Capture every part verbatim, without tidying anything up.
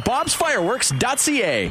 bobs fireworks dot c a.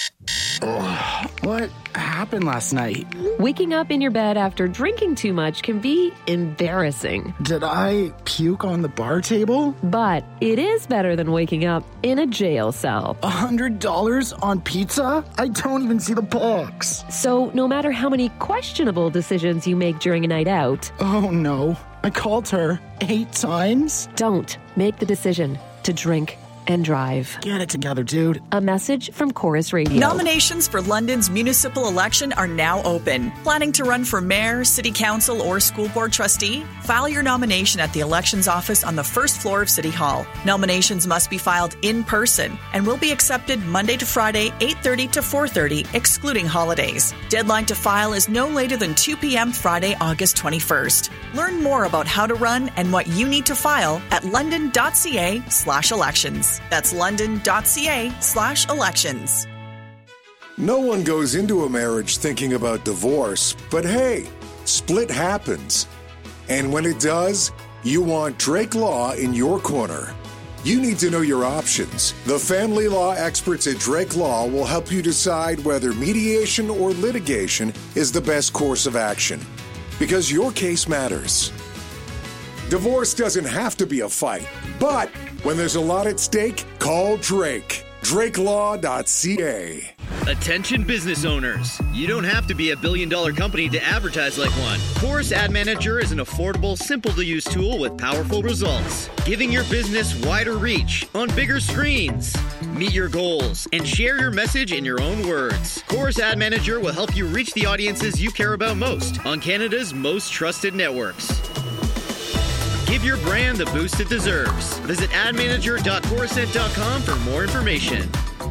Oh, what happened last night? Waking up in your bed after drinking too much can be embarrassing. Did I puke on the bar table? But it is better than waking up in a jail cell. A hundred dollars on pizza? I don't even see the box. So no matter how many questionable decisions you make during a night out... Oh no, I called her eight times? Don't make the decision to drink and drive. Get it together, dude. A message from Chorus Radio. Nominations for London's municipal election are now open. Planning to run for mayor, city council, or school board trustee? File your nomination at the elections office on the first floor of City Hall. Nominations must be filed in person and will be accepted Monday to Friday, eight thirty to four thirty, excluding holidays. Deadline to file is no later than two p.m. Friday, August twenty-first. Learn more about how to run and what you need to file at london.ca slash elections. That's london.ca slash elections. No one goes into a marriage thinking about divorce, but hey, split happens. And when it does, you want Drake Law in your corner. You need to know your options. The family law experts at Drake Law will help you decide whether mediation or litigation is the best course of action. Because your case matters. Divorce doesn't have to be a fight, but when there's a lot at stake, call Drake. drake law dot c a. Attention business owners. You don't have to be a billion dollar company to advertise like one. Chorus Ad Manager is an affordable, simple to use tool with powerful results, giving your business wider reach on bigger screens. Meet your goals and share your message in your own words. Chorus Ad Manager will help you reach the audiences you care about most on Canada's most trusted networks. Give your brand the boost it deserves. Visit ad manager dot coruscant dot com for more information.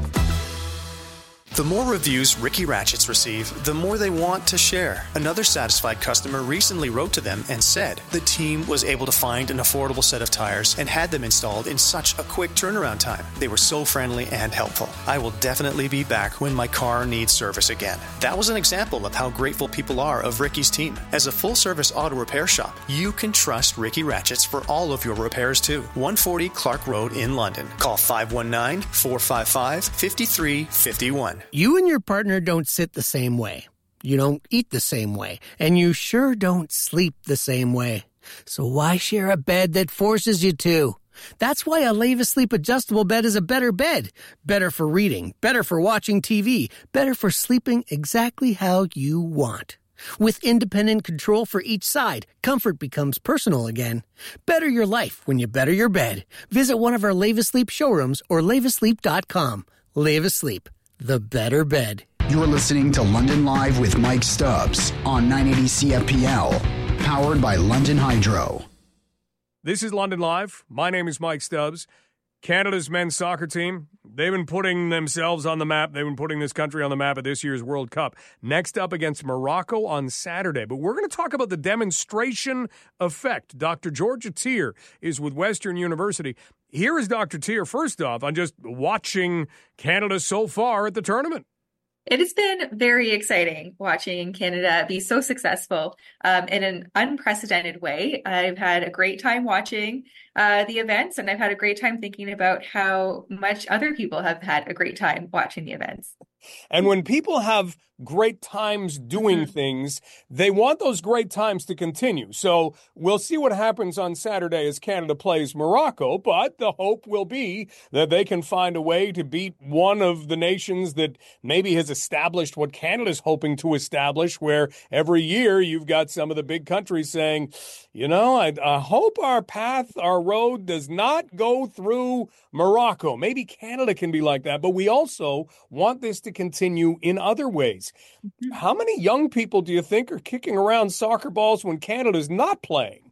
The more reviews Ricky Ratchets receive, the more they want to share. Another satisfied customer recently wrote to them and said the team was able to find an affordable set of tires and had them installed in such a quick turnaround time. They were so friendly and helpful. I will definitely be back when my car needs service again. That was an example of how grateful people are of Ricky's team. As a full-service auto repair shop, you can trust Ricky Ratchets for all of your repairs too. one forty Clark Road in London. Call five one nine, four five five, five three five one. You and your partner don't sit the same way. You don't eat the same way. And you sure don't sleep the same way. So why share a bed that forces you to? That's why a Leva Sleep adjustable bed is a better bed. Better for reading, better for watching T V, better for sleeping exactly how you want. With independent control for each side, comfort becomes personal again. Better your life when you better your bed. Visit one of our Leva Sleep showrooms or leva sleep dot com. Leva Sleep. The better bed. You're listening to London Live with Mike Stubbs on nine eighty C F P L, powered by London Hydro. This is London Live. My name is Mike Stubbs. Canada's men's soccer team, they've been putting themselves on the map. They've been putting this country on the map at this year's World Cup. Next up against Morocco on Saturday. But we're going to talk about the demonstration effect. Doctor Georgia Tier is with Western University. Here is Doctor Tier, first off, on just watching Canada so far at the tournament. It has been very exciting watching Canada be so successful um, in an unprecedented way. I've had a great time watching uh, the events, and I've had a great time thinking about how much other people have had a great time watching the events. And when people have great times doing mm-hmm. things, they want those great times to continue. So we'll see what happens on Saturday as Canada plays Morocco, but the hope will be that they can find a way to beat one of the nations that maybe has established what Canada's hoping to establish, where every year you've got some of the big countries saying, you know, I, I hope our path, our road does not go through Morocco. Maybe Canada can be like that, but we also want this to continue in other ways. How many young people do you think are kicking around soccer balls when Canada's not playing?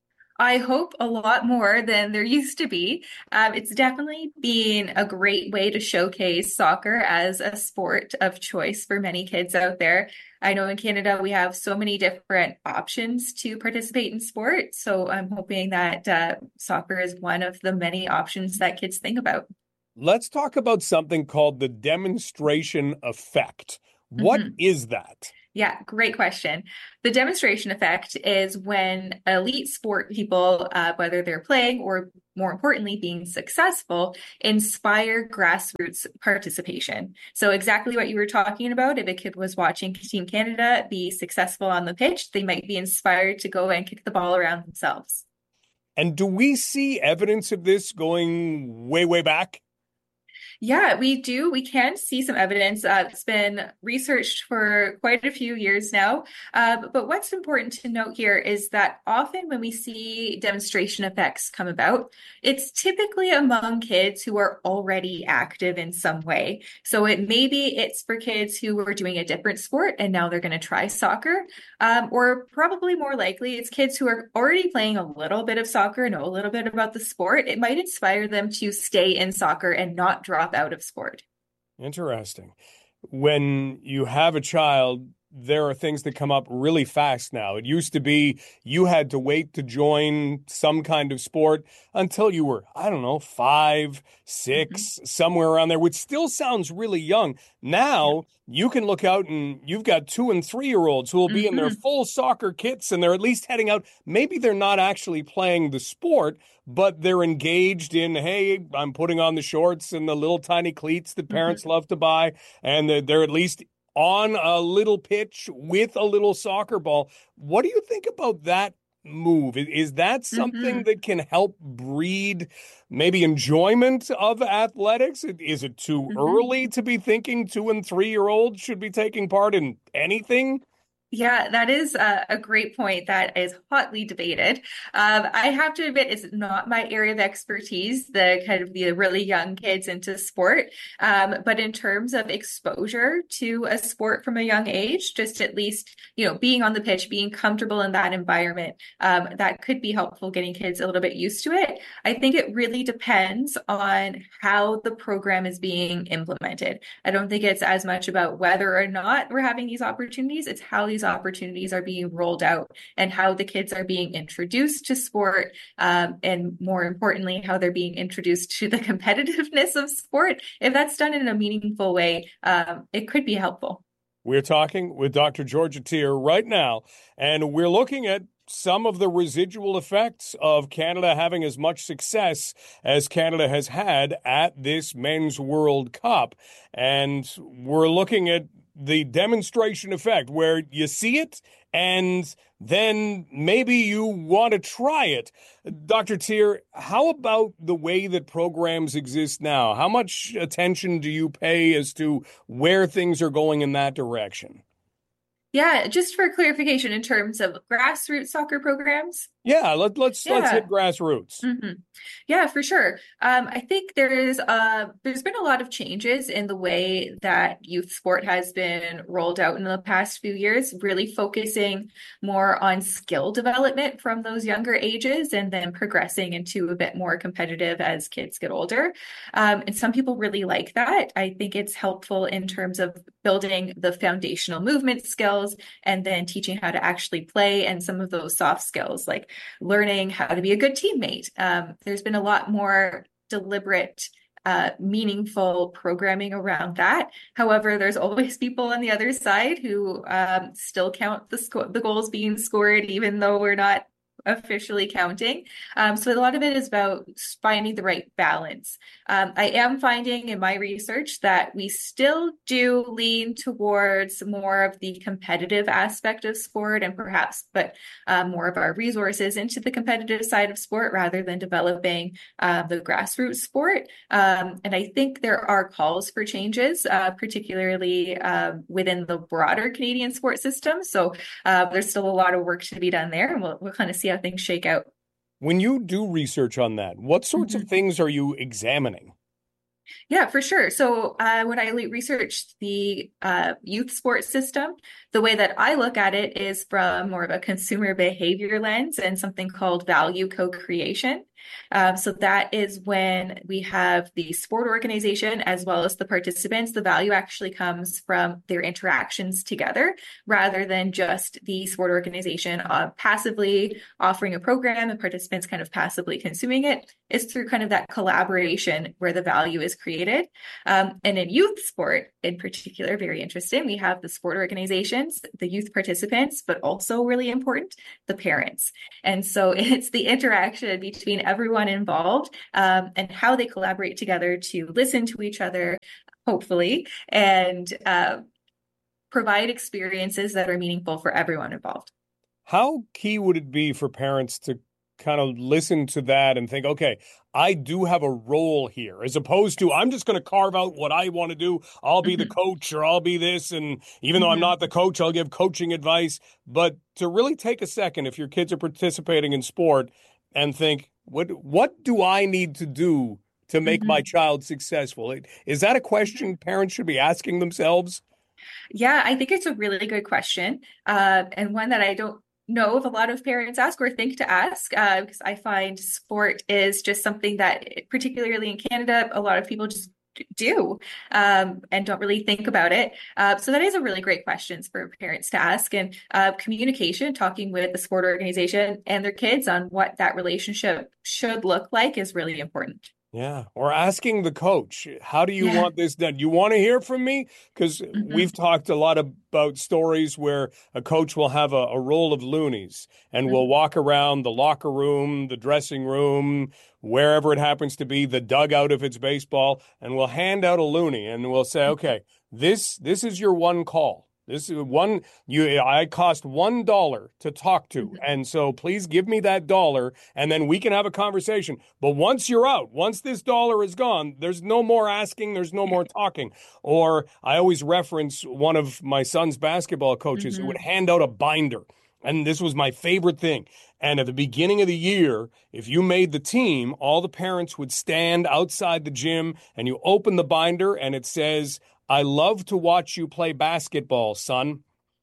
I hope a lot more than there used to be. Um, it's definitely been a great way to showcase soccer as a sport of choice for many kids out there. I know in Canada we have so many different options to participate in sport, so I'm hoping that uh, soccer is one of the many options that kids think about. Let's talk about something called the demonstration effect. What mm-hmm. is that? Yeah, great question. The demonstration effect is when elite sport people, uh, whether they're playing or more importantly, being successful, inspire grassroots participation. So exactly what you were talking about, if a kid was watching Team Canada be successful on the pitch, they might be inspired to go and kick the ball around themselves. And do we see evidence of this going way, way back? Yeah, we do. We can see some evidence. Uh, it's been researched for quite a few years now. Uh, but what's important to note here is that often when we see demonstration effects come about, it's typically among kids who are already active in some way. So it maybe it's for kids who were doing a different sport and now they're going to try soccer. Um, or probably more likely, it's kids who are already playing a little bit of soccer, know a little bit about the sport. It might inspire them to stay in soccer and not drop out of sport. Interesting. When you have a child, there are things that come up really fast now. It used to be you had to wait to join some kind of sport until you were, I don't know, five, six, mm-hmm. somewhere around there, which still sounds really young. Now you can look out and you've got two and three year olds who will be mm-hmm. in their full soccer kits and they're at least heading out. Maybe they're not actually playing the sport, but they're engaged in, hey, I'm putting on the shorts and the little tiny cleats that parents mm-hmm. love to buy. And they're, they're at least on a little pitch with a little soccer ball. What do you think about that move? Is that something mm-hmm. that can help breed maybe enjoyment of athletics? Is it too mm-hmm. early to be thinking two and three year olds should be taking part in anything? Yeah, that is a, a great point that is hotly debated. Um, I have to admit, it's not my area of expertise, the kind of the really young kids into sport. Um, but in terms of exposure to a sport from a young age, just at least, you know, being on the pitch, being comfortable in that environment, um, that could be helpful getting kids a little bit used to it. I think it really depends on how the program is being implemented. I don't think it's as much about whether or not we're having these opportunities, it's how these opportunities are being rolled out and how the kids are being introduced to sport, um, and more importantly, how they're being introduced to the competitiveness of sport. If that's done in a meaningful way, um, it could be helpful. We're talking with Doctor Georgia Teare right now, and we're looking at some of the residual effects of Canada having as much success as Canada has had at this Men's World Cup. And we're looking at the demonstration effect where you see it and then maybe you want to try it. Doctor Teare, how about the way that programs exist now? How much attention do you pay as to where things are going in that direction? Yeah, just for clarification, in terms of grassroots soccer programs? Yeah, let, let's yeah. let's hit grassroots. Mm-hmm. Yeah, for sure. Um, I think there is uh, there's been a lot of changes in the way that youth sport has been rolled out in the past few years, really focusing more on skill development from those younger ages and then progressing into a bit more competitive as kids get older. Um, and some people really like that. I think it's helpful in terms of building the foundational movement skills and then teaching how to actually play and some of those soft skills like learning how to be a good teammate. Um, there's been a lot more deliberate, uh, meaningful programming around that. However, there's always people on the other side who um, still count the sco- the goals being scored, even though we're not officially counting. Um, so a lot of it is about finding the right balance. Um, I am finding in my research that we still do lean towards more of the competitive aspect of sport and perhaps put um, more of our resources into the competitive side of sport rather than developing uh, the grassroots sport. Um, and I think there are calls for changes, uh, particularly uh, within the broader Canadian sport system. So uh, there's still a lot of work to be done there, and we'll, we'll kind of see how things shake out. When you do research on that, what sorts mm-hmm. of things are you examining? Yeah, for sure. So uh, when I researched the uh, youth sports system, the way that I look at it is from more of a consumer behavior lens and something called value co-creation. Um, so that is when we have the sport organization as well as the participants. The value actually comes from their interactions together rather than just the sport organization uh, passively offering a program and participants kind of passively consuming it. It's through kind of that collaboration where the value is created. Um, and in youth sport in particular, very interesting, we have the sport organizations, the youth participants, but also really important, the parents. And so it's the interaction between everyone involved um, and how they collaborate together to listen to each other, hopefully, and uh, provide experiences that are meaningful for everyone involved. How key would it be for parents to kind of listen to that and think, okay, I do have a role here, as opposed to I'm just going to carve out what I want to do. I'll be mm-hmm. the coach or I'll be this. And even mm-hmm. though I'm not the coach, I'll give coaching advice. But to really take a second, if your kids are participating in sport, and think, what what do I need to do to make mm-hmm. my child successful? Is that a question parents should be asking themselves? Yeah, I think it's a really good question, uh, and one that I don't know if a lot of parents ask or think to ask, uh, because I find sport is just something that, particularly in Canada, a lot of people just do um, and don't really think about it. Uh, so that is a really great question for parents to ask. And uh, communication, talking with the sport organization and their kids on what that relationship should look like is really important. Yeah. Or asking the coach, how do you Yeah. want this done? You want to hear from me? Because Mhm. we've talked a lot about stories where a coach will have a, a roll of loonies and will walk around the locker room, the dressing room, wherever it happens to be, the dugout if it's baseball, and we'll hand out a loonie and we'll say, okay, this this is your one call. This is one you I cost one dollar to talk to. And so please give me that dollar and then we can have a conversation. But once you're out, once this dollar is gone, there's no more asking, there's no more talking. Or I always reference one of my son's basketball coaches Mhm. who would hand out a binder. And this was my favorite thing. And at the beginning of the year, if you made the team, all the parents would stand outside the gym and you open the binder and it says, I love to watch you play basketball, son.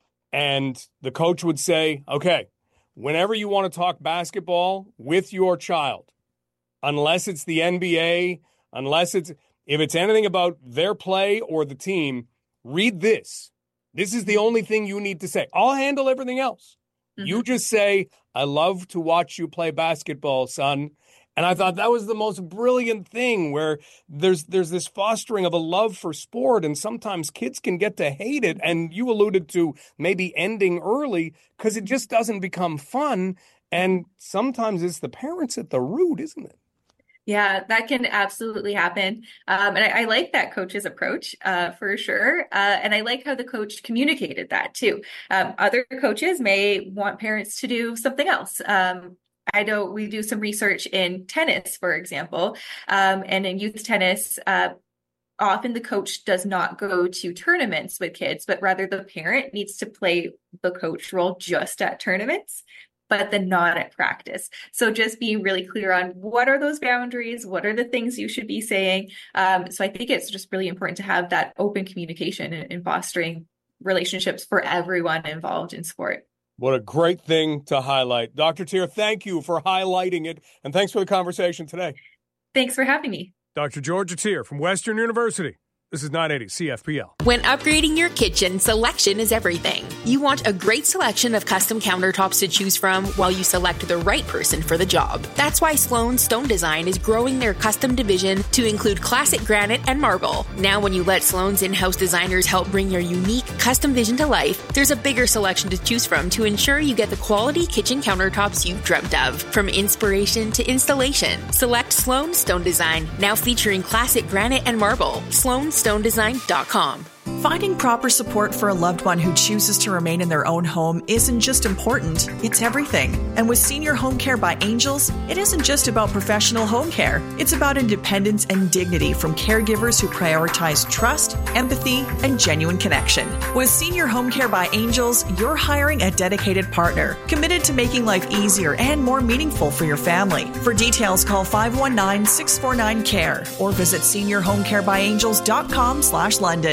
And the coach would say, okay, whenever you want to talk basketball with your child, unless it's the N B A, unless it's, if it's anything about their play or the team, read this. This is the only thing you need to say. I'll handle everything else. Mm-hmm. You just say, I love to watch you play basketball, son. And I thought that was the most brilliant thing where there's there's this fostering of a love for sport, and sometimes kids can get to hate it. And you alluded to maybe ending early because it just doesn't become fun. And sometimes it's the parents at the root, isn't it? Yeah, that can absolutely happen. Um, and I, I like that coach's approach uh, for sure. Uh, and I like how the coach communicated that too. Um, other coaches may want parents to do something else. Um, I know we do some research in tennis, for example, um, and in youth tennis, uh, often the coach does not go to tournaments with kids, but rather the parent needs to play the coach role just at tournaments, but then not at practice. So just being really clear on what are those boundaries, what are the things you should be saying. Um, so I think it's just really important to have that open communication in, in fostering relationships for everyone involved in sport. What a great thing to highlight. Doctor Teare, thank you for highlighting it, and thanks for the conversation today. Thanks for having me. Doctor Georgia Teare from Western University. This is nine eighty C F P L. When upgrading your kitchen, selection is everything. You want a great selection of custom countertops to choose from while you select the right person for the job. That's why Sloan Stone Design is growing their custom division to include classic granite and marble. Now, when you let Sloan's in-house designers help bring your unique custom vision to life, there's a bigger selection to choose from to ensure you get the quality kitchen countertops you've dreamt of. From inspiration to installation, select Sloan Stone Design, now featuring classic granite and marble. Sloan stone design dot com. Finding proper support for a loved one who chooses to remain in their own home isn't just important, it's everything. And with Senior Home Care by Angels, it isn't just about professional home care. It's about independence and dignity from caregivers who prioritize trust, empathy, and genuine connection. With Senior Home Care by Angels, you're hiring a dedicated partner, committed to making life easier and more meaningful for your family. For details, call five one nine, six four nine, C A R E or visit senior home care by angels dot com slash London.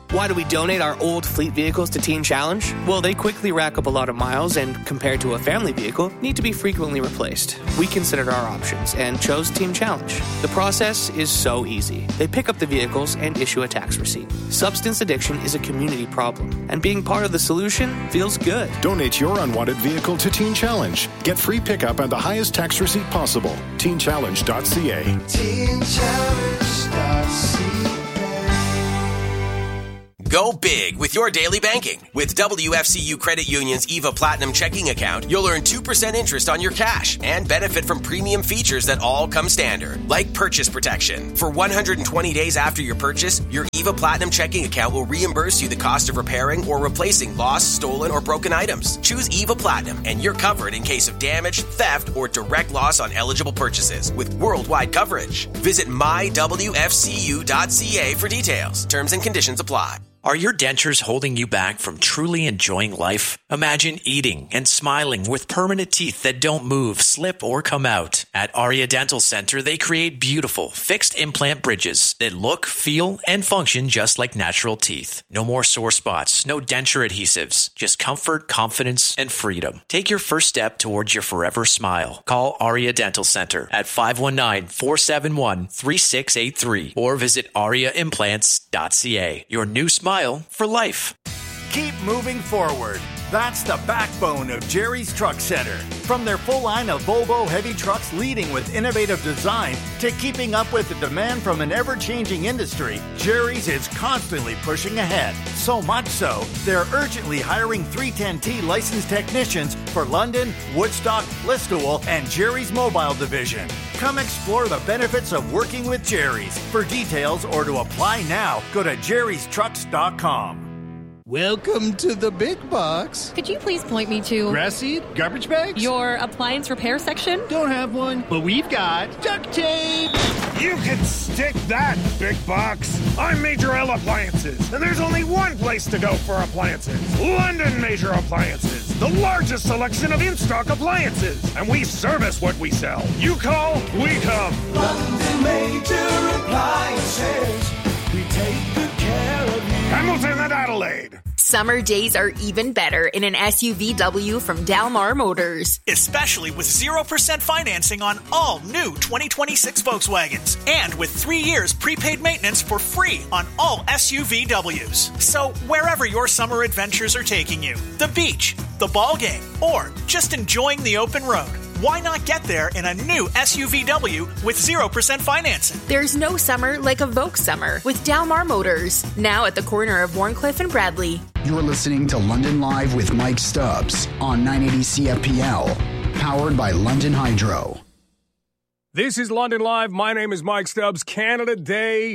Why do we donate our old fleet vehicles to Teen Challenge? Well, they quickly rack up a lot of miles and, compared to a family vehicle, need to be frequently replaced. We considered our options and chose Teen Challenge. The process is so easy. They pick up the vehicles and issue a tax receipt. Substance addiction is a community problem, and being part of the solution feels good. Donate your unwanted vehicle to Teen Challenge. Get free pickup and the highest tax receipt possible. teen challenge dot c a. teen challenge dot c a. Go big with your daily banking. With W F C U Credit Union's EVA Platinum checking account, you'll earn two percent interest on your cash and benefit from premium features that all come standard, like purchase protection. For one hundred twenty days after your purchase, your EVA Platinum checking account will reimburse you the cost of repairing or replacing lost, stolen, or broken items. Choose EVA Platinum, and you're covered in case of damage, theft, or direct loss on eligible purchases with worldwide coverage. Visit my w f c u dot c a for details. Terms and conditions apply. Are your dentures holding you back from truly enjoying life? Imagine eating and smiling with permanent teeth that don't move, slip, or come out. At Aria Dental Center, they create beautiful, fixed implant bridges that look, feel, and function just like natural teeth. No more sore spots, no denture adhesives, just comfort, confidence, and freedom. Take your first step towards your forever smile. Call Aria Dental Center at five one nine, four seven one, three six eight three or visit aria implants dot c a. Your new smile for life. Keep moving forward. That's the backbone of Jerry's Truck Center. From their full line of Volvo heavy trucks leading with innovative design to keeping up with the demand from an ever-changing industry, Jerry's is constantly pushing ahead. So much so, they're urgently hiring three ten T licensed technicians for London, Woodstock, Listowel, and Jerry's Mobile Division. Come explore the benefits of working with Jerry's. For details or to apply now, go to jerrys trucks dot com. Welcome to the big box. Could you please point me to grass seed, garbage bags, your appliance repair section? Don't have one, but we've got duct tape. You can stick that, big box. I'm Major L Appliances, and there's only one place to go for appliances. London Major Appliances, the largest selection of in-stock appliances, and we service what we sell. You call, we come. London Major Appliances, we take good care of you. Hamilton and Adelaide. Summer days are even better in an S U V W from Dalmar Motors. Especially with zero percent financing on all new twenty twenty-six Volkswagens. And with three years prepaid maintenance for free on all S U V Ws. So wherever your summer adventures are taking you, the beach, the ball game, or just enjoying the open road, why not get there in a new S U V W with zero percent financing? There's no summer like a Volk summer with Dalmar Motors. Now at the corner of Warncliffe and Bradley. You're listening to London Live with Mike Stubbs on nine eighty C F P L, powered by London Hydro. This is London Live. My name is Mike Stubbs. Canada Day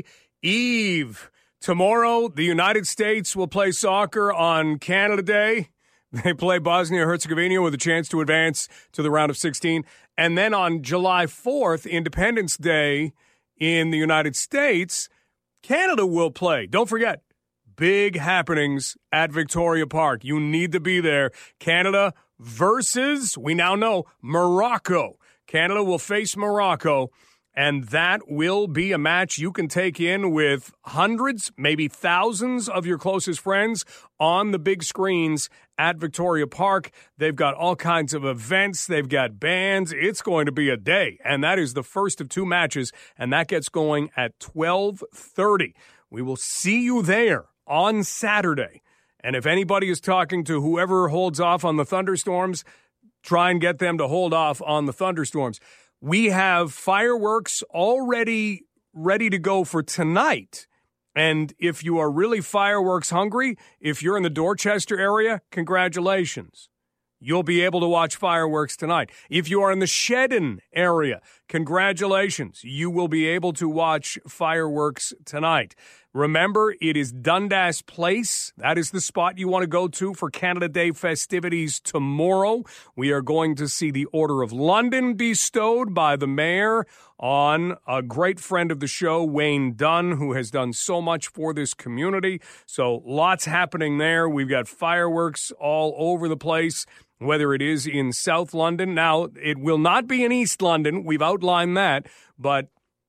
Eve. Tomorrow, the United States will play soccer on Canada Day. They play Bosnia-Herzegovina with a chance to advance to the round of sixteen. And then on July fourth, Independence Day in the United States, Canada will play. Don't forget, big happenings at Victoria Park. You need to be there. Canada versus, we now know, Morocco. Canada will face Morocco, and that will be a match you can take in with hundreds, maybe thousands of your closest friends on the big screens at Victoria Park. They've got all kinds of events. They've got bands. It's going to be a day, and that is the first of two matches, and that gets going at twelve thirty. We will see you there on Saturday, and if anybody is talking to whoever holds off on the thunderstorms, try and get them to hold off on the thunderstorms. We have fireworks already ready to go for tonight. And if you are really fireworks hungry, if you're in the Dorchester area, congratulations. You'll be able to watch fireworks tonight. If you are in the Shedden area, congratulations. You will be able to watch fireworks tonight. Remember, it is Dundas Place. That is the spot you want to go to for Canada Day festivities tomorrow. We are going to see the Order of London bestowed by the mayor on a great friend of the show, Wayne Dunn, who has done so much for this community. So lots happening there. We've got fireworks all over the place, whether it is in South London. Now, it will not be in East London. We've outlined that, but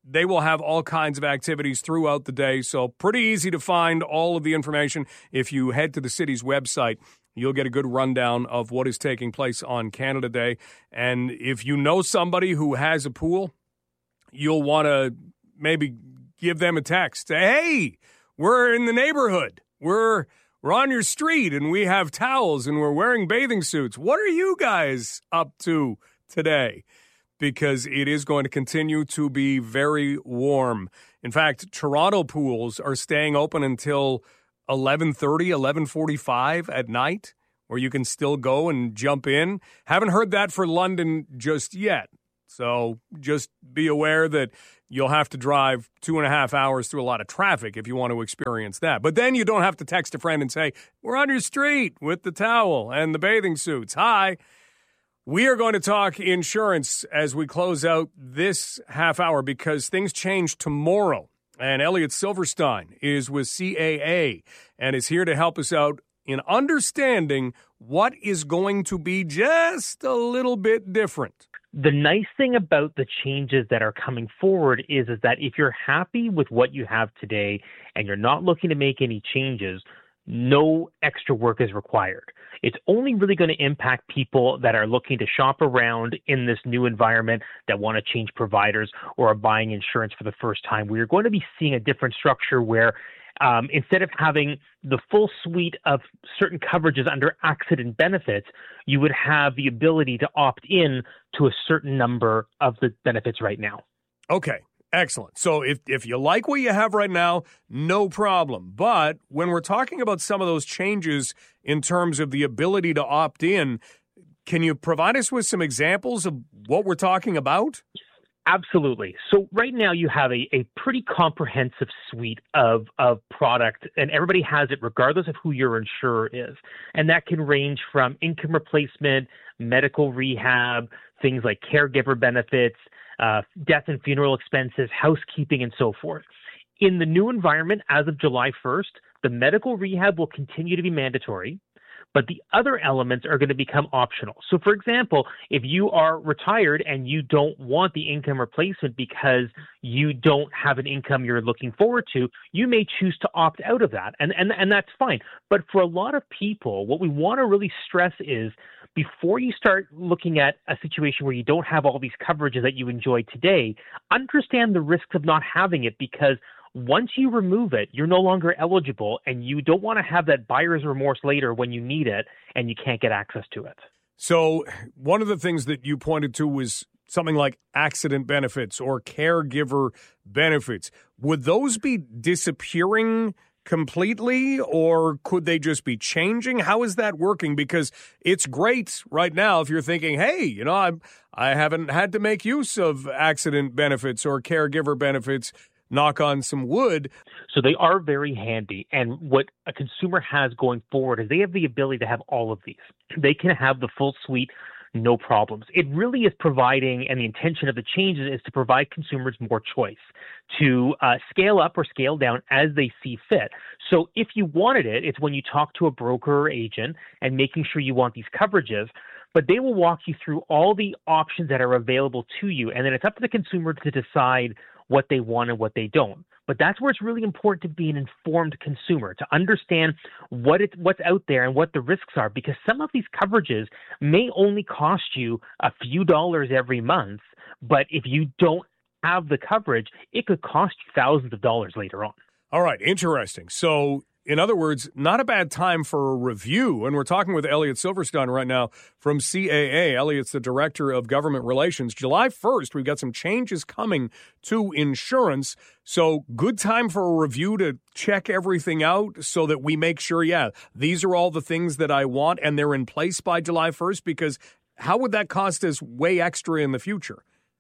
they will have all kinds of activities throughout the day. So pretty easy to find all of the information. If you head to the city's website, you'll get a good rundown of what is taking place on Canada Day. And if you know somebody who has a pool, you'll want to maybe give them a text. Say, hey, we're in the neighborhood. We're we're on your street, and we have towels, and we're wearing bathing suits. What are you guys up to today? Because it is going to continue to be very warm. In fact, Toronto pools are staying open until eleven thirty, eleven forty-five at night, where you can still go and jump in. Haven't heard that for London just yet. So just be aware that you'll have to drive two and a half hours through a lot of traffic if you want to experience that. But then you don't have to text a friend and say, we're on your street with the towel and the bathing suits. Hi. We are going to talk insurance as we close out this half hour because things change tomorrow. And Elliot Silverstein is with C A A and is here to help us out in understanding what is going to be just a little bit different. The nice thing about the changes that are coming forward is, is that if you're happy with what you have today and you're not looking to make any changes, no extra work is required. It's only really going to impact people that are looking to shop around in this new environment, that want to change providers or are buying insurance for the first time. We're going to be seeing a different structure where um, instead of having the full suite of certain coverages under accident benefits, you would have the ability to opt in to a certain number of the benefits right now. Okay. Excellent. So if, if you like what you have right now, no problem. But when we're talking about some of those changes in terms of the ability to opt in, can you provide us with some examples of what we're talking about? Absolutely. So right now you have a, a pretty comprehensive suite of, of product, and everybody has it regardless of who your insurer is. And that can range from income replacement, medical rehab, things like caregiver benefits, Uh, death and funeral expenses, housekeeping, and so forth. In the new environment, as of July first, the medical rehab will continue to be mandatory, but the other elements are going to become optional. So, for example, if you are retired and you don't want the income replacement because you don't have an income you're looking forward to, you may choose to opt out of that, and, and, and that's fine. But for a lot of people, what we want to really stress is before you start looking at a situation where you don't have all these coverages that you enjoy today, understand the risks of not having it, because once you remove it, you're no longer eligible, and you don't want to have that buyer's remorse later when you need it and you can't get access to it. So one of the things that you pointed to was something like accident benefits or caregiver benefits. Would those be disappearing completely, or could they just be changing? How is that working? Because it's great right now if you're thinking, hey, you know, I'm, I haven't had to make use of accident benefits or caregiver benefits, knock on some wood. So they are very handy. And what a consumer has going forward is they have the ability to have all of these. They can have the full suite, no problems. It really is providing, and the intention of the changes is to provide consumers more choice, to uh, scale up or scale down as they see fit. So if you wanted it, it's when you talk to a broker or agent and making sure you want these coverages, but they will walk you through all the options that are available to you. And then it's up to the consumer to decide what they want and what they don't. But that's where it's really important to be an informed consumer, to understand what it, what's out there and what the risks are, because some of these coverages may only cost you a few dollars every month, but if you don't have the coverage, it could cost you thousands of dollars later on. All right, interesting. So, in other words, not a bad time for a review. And we're talking with Elliot Silverstein right now from C A A. Elliot's the Director of Government Relations. July first, we've got some changes coming to insurance. So good time for a review to check everything out so that we make sure, yeah, these are all the things that I want and they're in place by July first, because how would that cost us way extra in the future?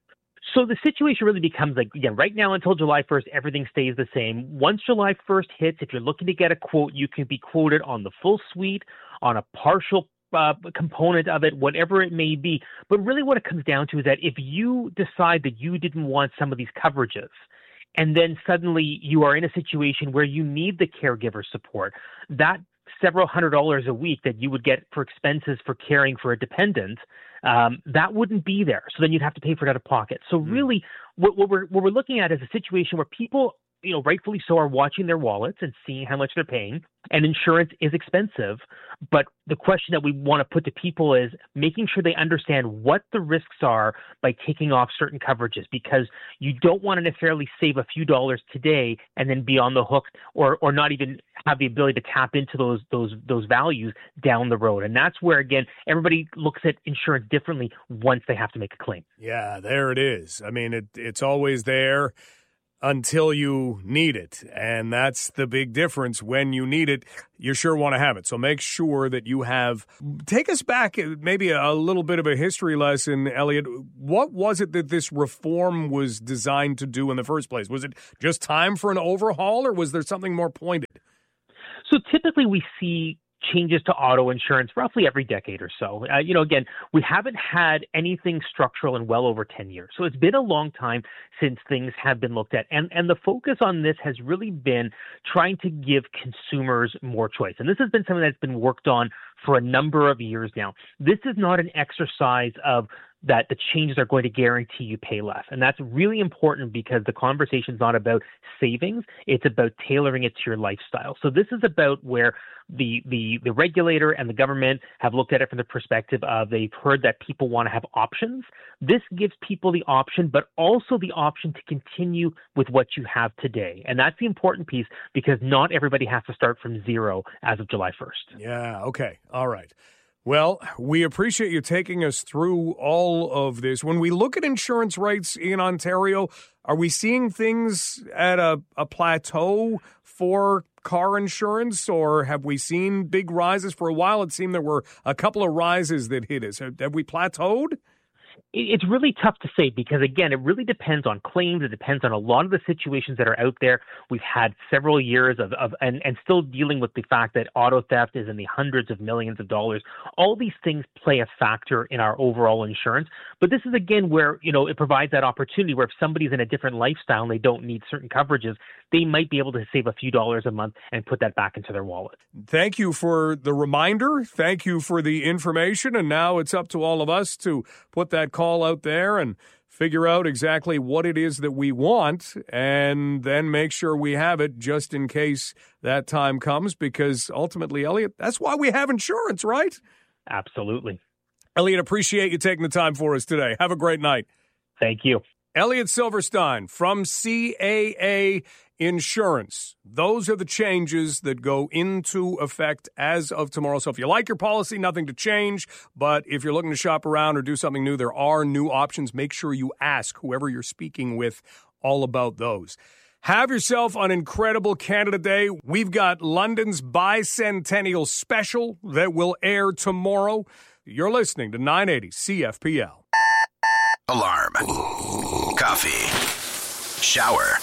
So the situation really becomes like, again, right now until July first, everything stays the same. Once July first hits, if you're looking to get a quote, you can be quoted on the full suite, on a partial uh, component of it, whatever it may be. But really what it comes down to is that if you decide that you didn't want some of these coverages, and then suddenly you are in a situation where you need the caregiver support, that several hundred dollars a week that you would get for expenses for caring for a dependent, um, that wouldn't be there. So then you'd have to pay for it out of pocket. So really what, what we're what we're looking at is a situation where people, you know, rightfully so, are watching their wallets and seeing how much they're paying. And insurance is expensive. But the question that we want to put to people is making sure they understand what the risks are by taking off certain coverages, because you don't want to necessarily save a few dollars today and then be on the hook or or not even have the ability to tap into those those those values down the road. And that's where, again, everybody looks at insurance differently once they have to make a claim. Yeah, there it is. I mean, it, it's always there until you need it. And that's the big difference. When you need it, you sure want to have it. So make sure that you have. Take us back, maybe a little bit of a history lesson, Elliot. What was it that this reform was designed to do in the first place? Was it just time for an overhaul, or was there something more pointed? So typically we see changes to auto insurance roughly every decade or so. Uh, you know, again, we haven't had anything structural in well over ten years. So it's been a long time since things have been looked at. And, and the focus on this has really been trying to give consumers more choice. And this has been something that's been worked on for a number of years now. This is not an exercise of that the changes are going to guarantee you pay less. And that's really important because the conversation is not about savings. It's about tailoring it to your lifestyle. So this is about where the, the, the regulator and the government have looked at it from the perspective of they've heard that people want to have options. This gives people the option, but also the option to continue with what you have today. And that's the important piece, because not everybody has to start from zero as of July first. Yeah, okay. All right. Well, we appreciate you taking us through all of this. When we look at insurance rates in Ontario, are we seeing things at a, a plateau for car insurance, or have we seen big rises? For a while, it seemed there were a couple of rises that hit us. Have, have we plateaued? It's really tough to say because, again, it really depends on claims. It depends on a lot of the situations that are out there. We've had several years of, of and, and still dealing with the fact that auto theft is in the hundreds of millions of dollars. All these things play a factor in our overall insurance. But this is, again, where, you know, it provides that opportunity where if somebody's in a different lifestyle and they don't need certain coverages, they might be able to save a few dollars a month and put that back into their wallet. Thank you for the reminder. Thank you for the information. And now it's up to all of us to put that call out there and figure out exactly what it is that we want, and then make sure we have it just in case that time comes, because ultimately, Elliot, that's why we have insurance, right? Absolutely. Elliot, appreciate you taking the time for us today. Have a great night. Thank you. Elliot Silverstein from C A A Insurance. Those are the changes that go into effect as of tomorrow. So if you like your policy, nothing to change. But if you're looking to shop around or do something new, there are new options. Make sure you ask whoever you're speaking with all about those. Have yourself an incredible Canada Day. We've got London's Bicentennial Special that will air tomorrow. You're listening to nine eighty C F P L. Alarm. Coffee. Shower.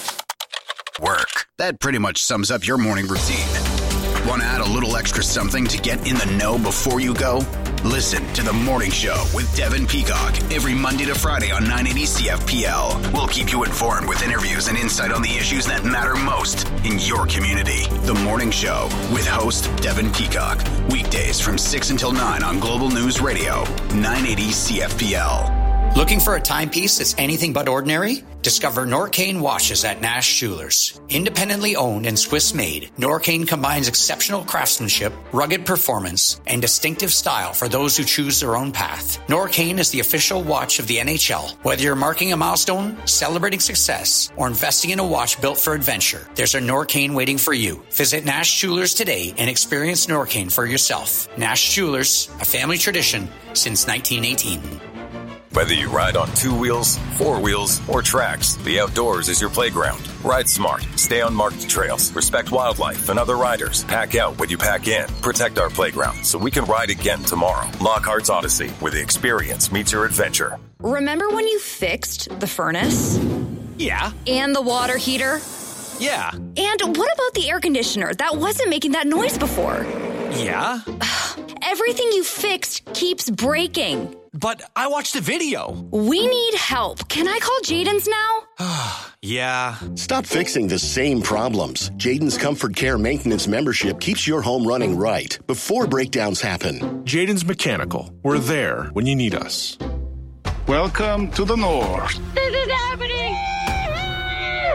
Work. That pretty much sums up your morning routine. Want to add a little extra something to get in the know before you go? Listen to The Morning Show with Devin Peacock every Monday to Friday on nine eighty C F P L. We'll keep you informed with interviews and insight on the issues that matter most in your community. The Morning Show with host Devin Peacock. Weekdays from six until nine on Global News Radio, nine eighty C F P L. Looking for a timepiece that's anything but ordinary? Discover Norcane watches at Nash Jewelers. Independently owned and Swiss-made, Norcane combines exceptional craftsmanship, rugged performance, and distinctive style for those who choose their own path. Norcane is the official watch of the N H L. Whether you're marking a milestone, celebrating success, or investing in a watch built for adventure, there's a Norcane waiting for you. Visit Nash Jewelers today and experience Norcane for yourself. Nash Jewelers, a family tradition since nineteen eighteen. Whether you ride on two wheels, four wheels, or tracks, the outdoors is your playground. Ride smart, stay on marked trails, respect wildlife and other riders. Pack out what you pack in. Protect our playground so we can ride again tomorrow. Lockhart's Odyssey, where the experience meets your adventure. Remember when you fixed the furnace? Yeah. And the water heater? Yeah. And what about the air conditioner that wasn't making that noise before? Yeah. Everything you fixed keeps breaking. But I watched a video. We need help. Can I call Jaden's now? Yeah. Stop fixing the same problems. Jaden's Comfort Care Maintenance membership keeps your home running right before breakdowns happen. Jaden's Mechanical. We're there when you need us. Welcome to the North. This is happening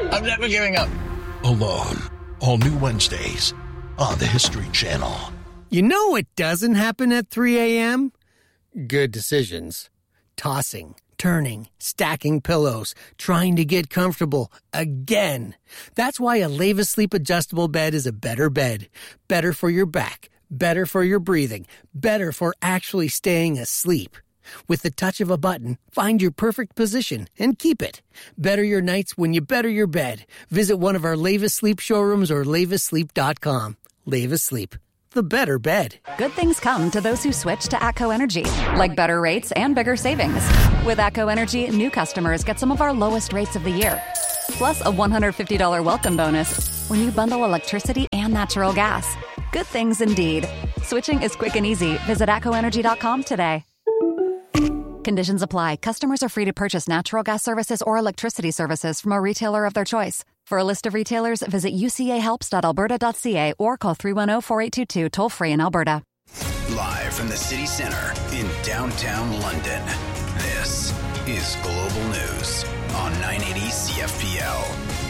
I'm never giving up. Alone. All new Wednesdays on the History Channel. You know what doesn't happen at three a.m.? Good decisions. Tossing, turning, stacking pillows, trying to get comfortable again. That's why a Leva Sleep adjustable bed is a better bed. Better for your back, better for your breathing, better for actually staying asleep. With the touch of a button, find your perfect position and keep it. Better your nights when you better your bed. Visit one of our Leva Sleep showrooms or leva sleep dot com. Leva Sleep, the better bed. Good things come to those who switch to ATCO Energy, like better rates and bigger savings. With ATCO Energy, new customers get some of our lowest rates of the year, plus a one hundred fifty dollars welcome bonus when you bundle electricity and natural gas. Good things indeed. Switching is quick and easy. Visit atco energy dot com today. Conditions apply. Customers are free to purchase natural gas services or electricity services from a retailer of their choice. For a list of retailers, visit u c a helps dot alberta dot c a or call three one zero, four eight two two, toll-free in Alberta. Live from the city center in downtown London, this is Global News on nine eighty C F P L.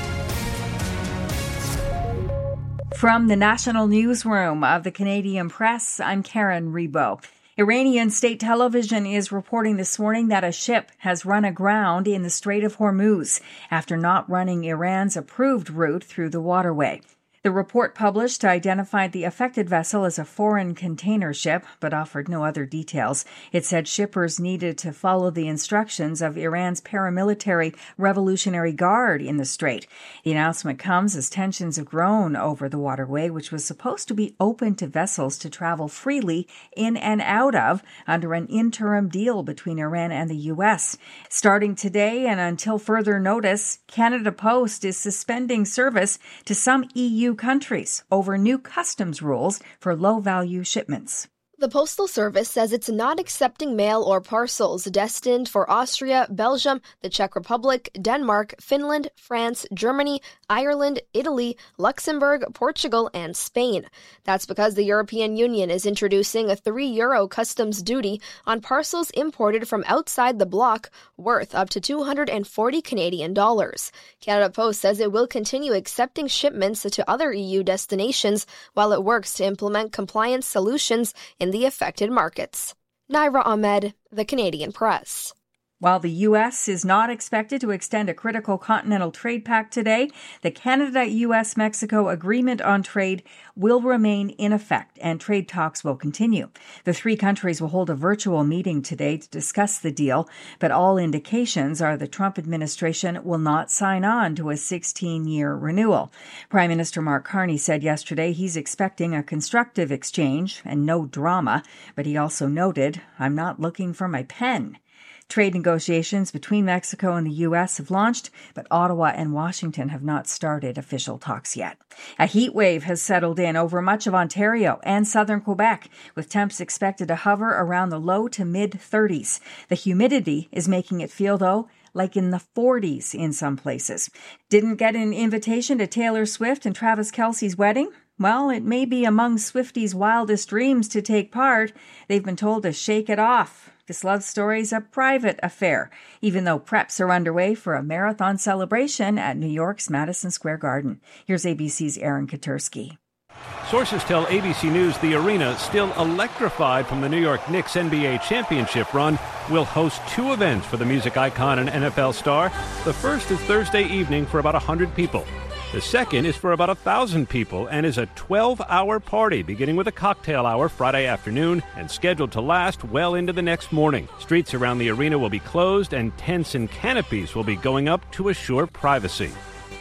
From the National Newsroom of the Canadian Press, I'm Karen Rebo. Iranian state television is reporting this morning that a ship has run aground in the Strait of Hormuz after not running Iran's approved route through the waterway. The report published identified the affected vessel as a foreign container ship, but offered no other details. It said shippers needed to follow the instructions of Iran's paramilitary Revolutionary Guard in the strait. The announcement comes as tensions have grown over the waterway, which was supposed to be open to vessels to travel freely in and out of under an interim deal between Iran and the U S. Starting today and until further notice, Canada Post is suspending service to some E U countries over new customs rules for low-value shipments. The Postal Service says it's not accepting mail or parcels destined for Austria, Belgium, the Czech Republic, Denmark, Finland, France, Germany, Ireland, Italy, Luxembourg, Portugal, and Spain. That's because the European Union is introducing a three euro customs duty on parcels imported from outside the bloc worth up to two hundred forty Canadian dollars. Canada Post says it will continue accepting shipments to other E U destinations while it works to implement compliance solutions in the affected markets. Naira Ahmed, The Canadian Press. While the U S is not expected to extend a critical continental trade pact today, the Canada-U S Mexico Agreement on Trade will remain in effect and trade talks will continue. The three countries will hold a virtual meeting today to discuss the deal, but all indications are the Trump administration will not sign on to a sixteen-year renewal. Prime Minister Mark Carney said yesterday he's expecting a constructive exchange and no drama, but he also noted, "I'm not looking for my pen." Trade negotiations between Mexico and the U S have launched, but Ottawa and Washington have not started official talks yet. A heat wave has settled in over much of Ontario and southern Quebec, with temps expected to hover around the low to mid-thirties. The humidity is making it feel, though, like in the forties in some places. Didn't get an invitation to Taylor Swift and Travis Kelce's wedding? Well, it may be among Swifties' wildest dreams to take part. They've been told to shake it off. This love story's a private affair, even though preps are underway for a marathon celebration at New York's Madison Square Garden. Here's A B C's Aaron Katursky. Sources tell A B C News the arena, still electrified from the New York Knicks N B A championship run, will host two events for the music icon and N F L star. The first is Thursday evening for about one hundred people. The second is for about one thousand people and is a twelve-hour party beginning with a cocktail hour Friday afternoon and scheduled to last well into the next morning. Streets around the arena will be closed and tents and canopies will be going up to assure privacy.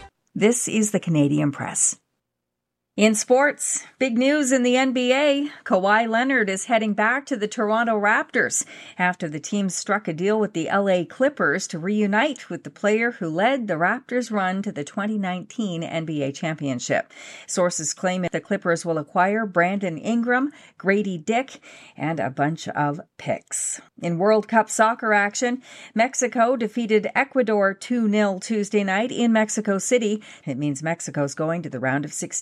This is the Canadian Press. In sports, big news in the N B A. Kawhi Leonard is heading back to the Toronto Raptors after the team struck a deal with the L A Clippers to reunite with the player who led the Raptors' run to the twenty nineteen N B A championship. Sources claim that the Clippers will acquire Brandon Ingram, Grady Dick, and a bunch of picks. In World Cup soccer action, Mexico defeated Ecuador two nil Tuesday night in Mexico City. It means Mexico's going to the round of sixteen.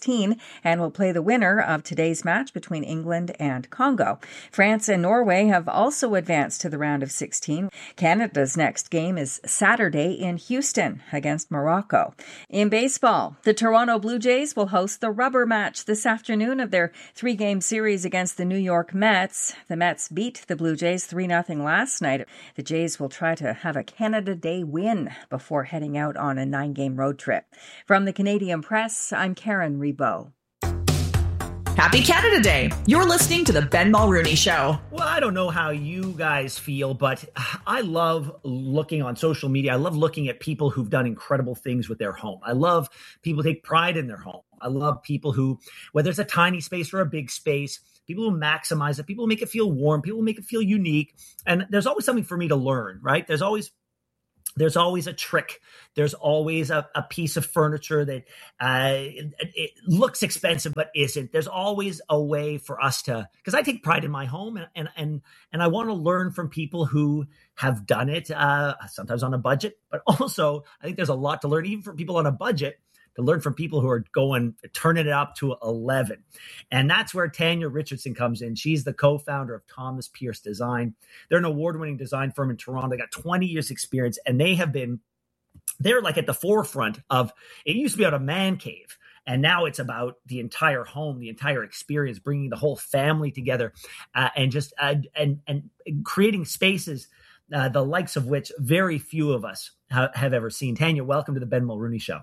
and will play the winner of today's match between England and Congo. France and Norway have also advanced to the round of sixteen. Canada's next game is Saturday in Houston against Morocco. In baseball, the Toronto Blue Jays will host the rubber match this afternoon of their three-game series against the New York Mets. The Mets beat the Blue Jays three nothing last night. The Jays will try to have a Canada Day win before heading out on a nine-game road trip. From the Canadian Press, I'm Karen Rebo. Happy Canada Day. You're listening to the Ben Mulrooney Show. Well, I don't know how you guys feel, but I love looking on social media. I love looking at people who've done incredible things with their home. I love people who take pride in their home. I love people who, whether it's a tiny space or a big space, people who maximize it, people who make it feel warm, people who make it feel unique. And there's always something for me to learn, right? There's always There's always a trick. There's always a, a piece of furniture that uh, it, it looks expensive but isn't. There's always a way for us to, because I take pride in my home, and and and, and I want to learn from people who have done it, uh, sometimes on a budget, but also I think there's a lot to learn, even for people on a budget, to learn from people who are going, turning it up to eleven. And that's where Tanya Richardson comes in. She's the co-founder of Thomas Pierce Design. They're an award-winning design firm in Toronto. They got twenty years experience, and they have been, they're like at the forefront of, it used to be about a man cave, and now it's about the entire home, the entire experience, bringing the whole family together, uh, and just, uh, and, and creating spaces, uh, the likes of which very few of us ha- have ever seen. Tanya, welcome to the Ben Mulrooney Show.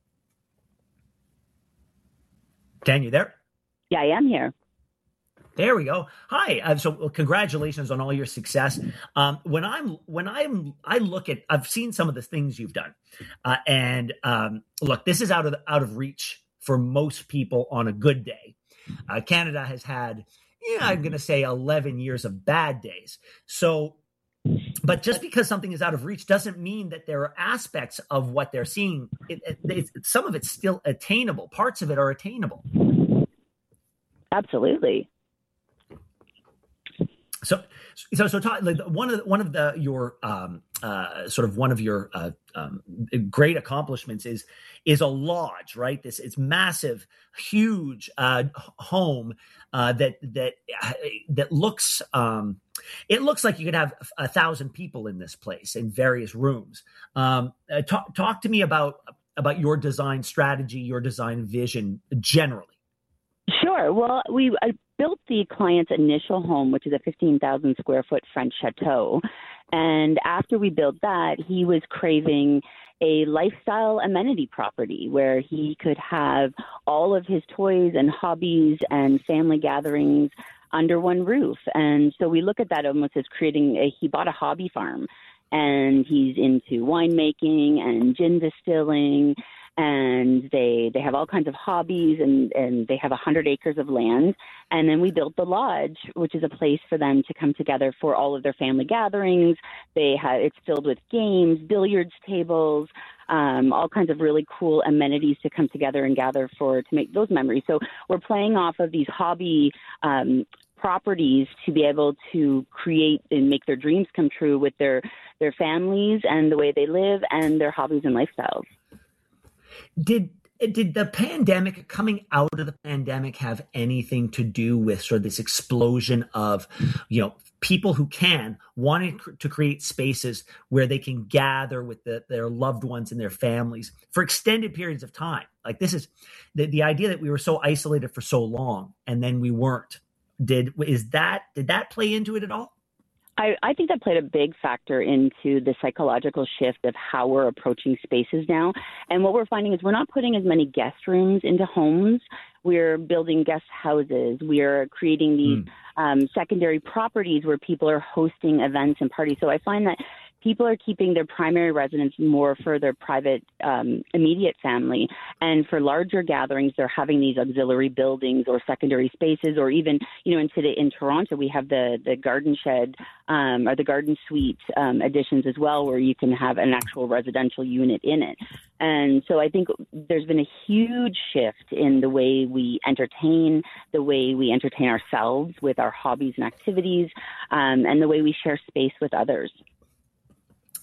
Dan, you there? Yeah, I am here. There we go. Hi. Uh, so well, congratulations on all your success. Um, when I'm, when I'm, I look at, I've seen some of the things you've done, uh, and um, look, this is out of out of reach for most people on a good day. Uh, Canada has had, yeah, I'm going to say eleven years of bad days. So, but just because something is out of reach doesn't mean that there are aspects of what they're seeing. It, it, it's, some of it's still attainable. Parts of it are attainable. Absolutely. So, so, so, talk, like one of the, one of the your um, uh, sort of one of your uh, um, great accomplishments is is a lodge, right? This it's massive, huge uh, home uh, that that that looks. Um, It looks like you could have a thousand people in this place in various rooms. Um, uh, talk, talk to me about about your design strategy, your design vision generally. Sure. Well, we I built the client's initial home, which is a fifteen thousand square foot French chateau. And after we built that, he was craving a lifestyle amenity property where he could have all of his toys and hobbies and family gatherings under one roof. And so we look at that almost as creating a, he bought a hobby farm, and he's into winemaking and gin distilling, and they they have all kinds of hobbies, and, and they have one hundred acres of land. And then we built the lodge, which is a place for them to come together for all of their family gatherings. They have, it's filled with games, billiards tables, um, all kinds of really cool amenities to come together and gather for, to make those memories. So we're playing off of these hobby um, properties to be able to create and make their dreams come true with their, their families and the way they live and their hobbies and lifestyles. Did did the pandemic, coming out of the pandemic, have anything to do with sort of this explosion of, you know, people who can wanting to create spaces where they can gather with the, their loved ones and their families for extended periods of time? Like this is the, the idea that we were so isolated for so long and then we weren't. Did is that did that play into it at all? I, I think that played a big factor into the psychological shift of how we're approaching spaces now. And what we're finding is we're not putting as many guest rooms into homes. We're building guest houses. We're creating these mm. um, secondary properties where people are hosting events and parties. So I find that people are keeping their primary residence more for their private, um, immediate family. And for larger gatherings, they're having these auxiliary buildings or secondary spaces, or even, you know, in, today, in Toronto, we have the, the garden shed um, or the garden suite um, additions as well, where you can have an actual residential unit in it. And so I think there's been a huge shift in the way we entertain, the way we entertain ourselves with our hobbies and activities, um, and the way we share space with others.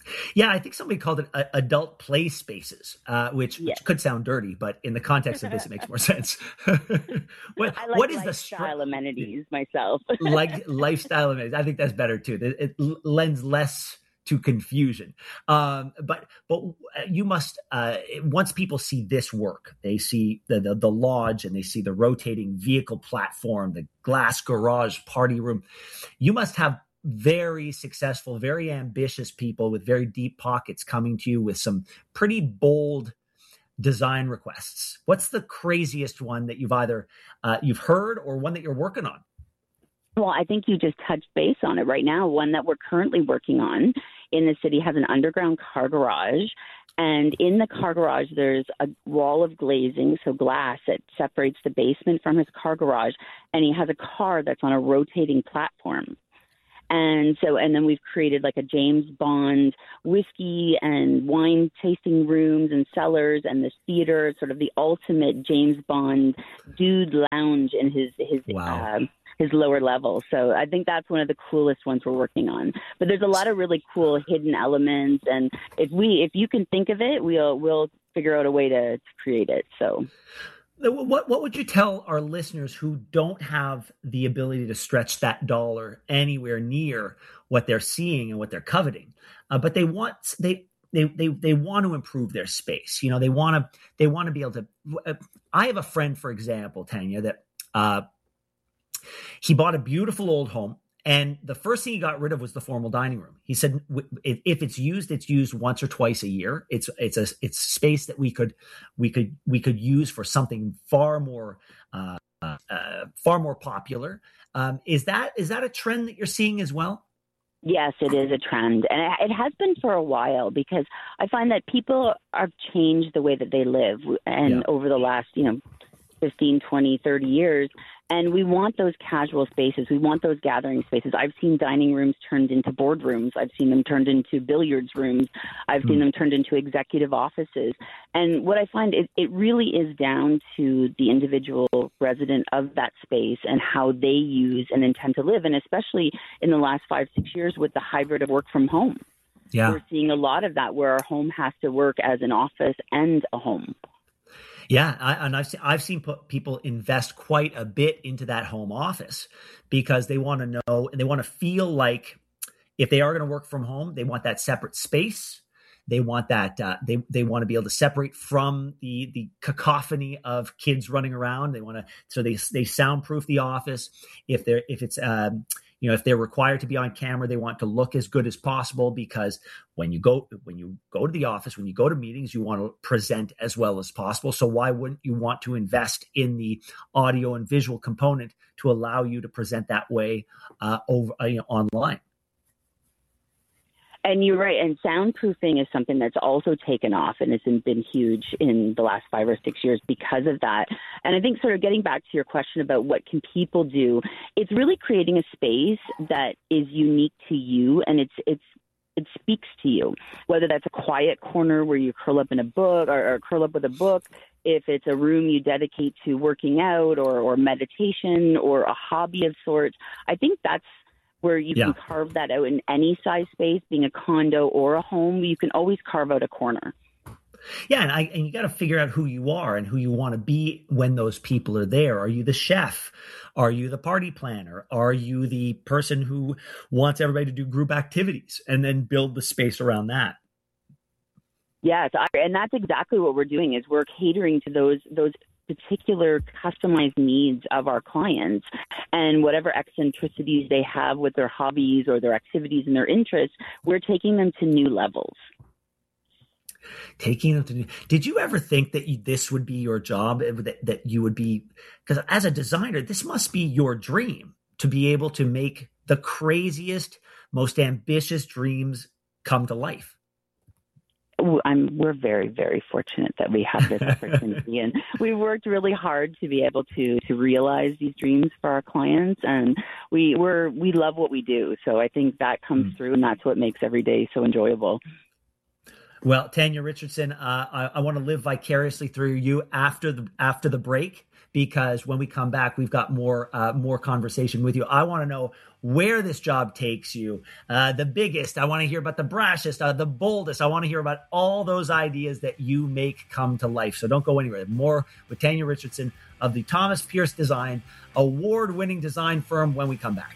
Yeah, I think somebody called it uh, adult play spaces, uh, which, yes. which could sound dirty, but in the context of this, it makes more sense. what, I like what is lifestyle the str- amenities myself? like lifestyle amenities. I think that's better too. It, it l- lends less to confusion. Um, but but you must uh, once people see this work, they see the, the the lodge and they see the rotating vehicle platform, the glass garage party room. You must have very successful, very ambitious people with very deep pockets coming to you with some pretty bold design requests. What's the craziest one that you've either uh, you've heard or one that you're working on? Well, I think you just touched base on it right now. One that we're currently working on in the city has an underground car garage. And in the car garage, there's a wall of glazing, so glass that separates the basement from his car garage. And he has a car that's on a rotating platform. And so, and then we've created like a James Bond whiskey and wine tasting rooms and cellars, and this theater, sort of the ultimate James Bond dude lounge in his, his, wow. uh, his lower level. So I think that's one of the coolest ones we're working on. But there's a lot of really cool hidden elements. And if we, if you can think of it, we'll, we'll figure out a way to, to create it. So. What what would you tell our listeners who don't have the ability to stretch that dollar anywhere near what they're seeing and what they're coveting, uh, but they want they they they they want to improve their space? You know, they want to they want to be able to. Uh, I have a friend, for example, Tanya, that uh, he bought a beautiful old home. And the first thing he got rid of was the formal dining room. He said, if it's used, it's used once or twice a year. It's it's a it's space that we could we could we could use for something far more uh, uh, far more popular. Um, is that is that a trend that you're seeing as well? Yes, it is a trend, and it has been for a while, because I find that people have changed the way that they live, and yeah. over the last you know fifteen, twenty, thirty years. And we want those casual spaces. We want those gathering spaces. I've seen dining rooms turned into boardrooms. I've seen them turned into billiards rooms. I've mm. seen them turned into executive offices. And what I find is it really is down to the individual resident of that space and how they use and intend to live. And especially in the last five, six years with the hybrid of work from home. Yeah. We're seeing a lot of that where our home has to work as an office and a home. Yeah, I, and I've seen, I've seen people invest quite a bit into that home office because they want to know and they want to feel like if they are going to work from home, they want that separate space. They want that uh, they they want to be able to separate from the the cacophony of kids running around. They want to so they they soundproof the office. If they're if it's um, you know if they're required to be on camera, they want to look as good as possible, because when you go when you go to the office, when you go to meetings, you want to present as well as possible. So why wouldn't you want to invest in the audio and visual component to allow you to present that way uh, over uh, you know, online? And you're right. And soundproofing is something that's also taken off and has been huge in the last five or six years because of that. And I think sort of getting back to your question about what can people do, it's really creating a space that is unique to you, and it's it's it speaks to you, whether that's a quiet corner where you curl up in a book or, or curl up with a book, if it's a room you dedicate to working out or, or meditation or a hobby of sorts. I think that's where you yeah. can carve that out in any size space, being a condo or a home. You can always carve out a corner. Yeah, and, I, and you got to figure out who you are and who you want to be when those people are there. Are you the chef? Are you the party planner? Are you the person who wants everybody to do group activities and then build the space around that? Yes, I, and that's exactly what we're doing. Is we're catering to those those. particular customized needs of our clients, and whatever eccentricities they have with their hobbies or their activities and their interests, we're taking them to new levels. Taking them to new. Did you ever think that you, this would be your job, that, that you would be, because as a designer, this must be your dream, to be able to make the craziest, most ambitious dreams come to life? I'm, we're very, very fortunate that we have this opportunity, and we worked really hard to be able to to realize these dreams for our clients, and we we're we love what we do. So I think that comes mm. through, and that's what makes every day so enjoyable. Well, Tanya Richardson, uh, I, I want to live vicariously through you after the after the break, because when we come back, we've got more uh, more conversation with you. I want to know where this job takes you, uh, the biggest. I want to hear about the brashest, uh, the boldest. I want to hear about all those ideas that you make come to life. So don't go anywhere. More with Tanya Richardson of the Thomas Pierce Design, award-winning design firm, when we come back.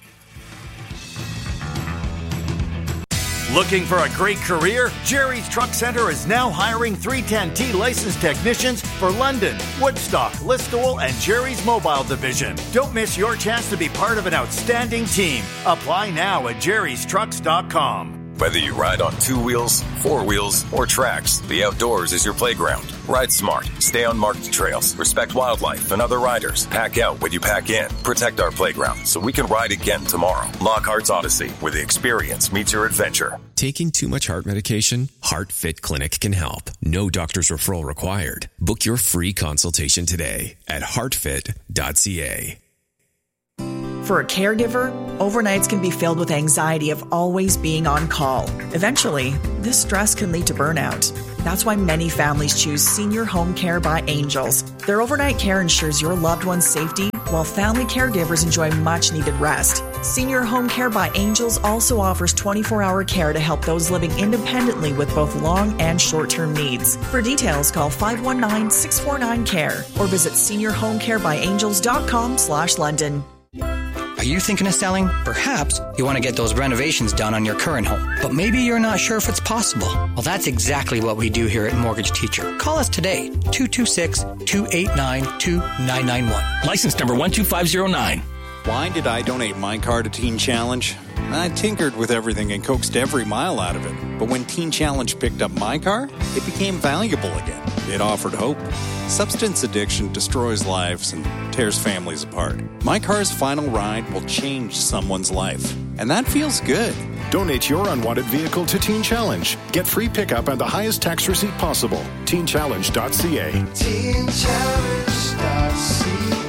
Looking for a great career? Jerry's Truck Center is now hiring three ten T licensed technicians for London, Woodstock, Listowel, and Jerry's Mobile Division. Don't miss your chance to be part of an outstanding team. Apply now at jerrys trucks dot com. Whether you ride on two wheels, four wheels, or tracks, the outdoors is your playground. Ride smart, stay on marked trails, respect wildlife and other riders. Pack out when you pack in. Protect our playground so we can ride again tomorrow. Lockhart's Odyssey, where the experience meets your adventure. Taking too much heart medication? HeartFit Clinic can help. No doctor's referral required. Book your free consultation today at heart fit dot c a. For a caregiver, overnights can be filled with anxiety of always being on call. Eventually, this stress can lead to burnout. That's why many families choose Senior Home Care by Angels. Their overnight care ensures your loved one's safety, while family caregivers enjoy much-needed rest. Senior Home Care by Angels also offers twenty-four hour care to help those living independently with both long and short-term needs. For details, call five one nine, six four nine, C A R E or visit senior home care by angels dot com slash London. Are you thinking of selling? Perhaps you want to get those renovations done on your current home, but maybe you're not sure if it's possible. Well, that's exactly what we do here at Mortgage Teacher. Call us today, two two six, two eight nine, two nine nine one. License number one two five zero nine. Why did I donate my car to Teen Challenge? I tinkered with everything and coaxed every mile out of it. But when Teen Challenge picked up my car, it became valuable again. It offered hope. Substance addiction destroys lives and tears families apart. My car's final ride will change someone's life. And that feels good. Donate your unwanted vehicle to Teen Challenge. Get free pickup and the highest tax receipt possible. teen challenge dot c a. teen challenge dot c a.